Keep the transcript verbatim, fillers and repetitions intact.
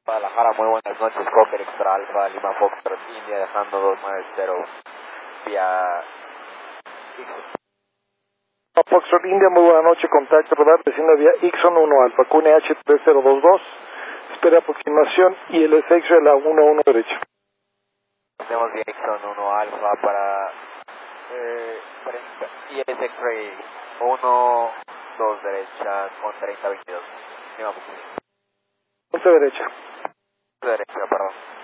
Guadalajara, muy buenas noches, Cocker Extra Alfa, Lima Foxtrot India, dejando dos nueve cero vía Foxtrot India, muy buena noche, contacto radar, desciende vía Ixon uno Alfa, Q N H tres cero dos dos, espera aproximación y el S X de la uno uno derecha. Tenemos vía Ixon uno Alfa para eh, treinta, y el X-Ray uno dos derecha con treinta veintidós. Lima Foxtrot. once derecha. Derecha, perdón.